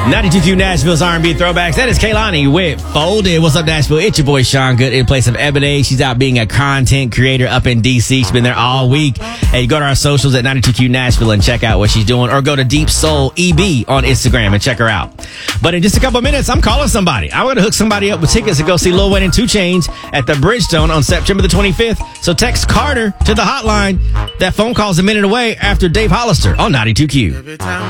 92Q Nashville's R&B Throwbacks. That is Kaylani with Folded. What's up, Nashville? It's your boy, Sean Good, in place of Ebony. She's out being a content creator up in D.C. She's been there all week. Hey, go to our socials at 92Q Nashville and check out what she's doing, or go to Deep Soul EB on Instagram and check her out. But in just a couple of minutes, I'm calling somebody. I'm going to hook somebody up with tickets to go see Lil Wayne and 2 Chainz at the Bridgestone on September the 25th. So text Carter to the hotline. That phone call's a minute away after Dave Hollister on 92Q.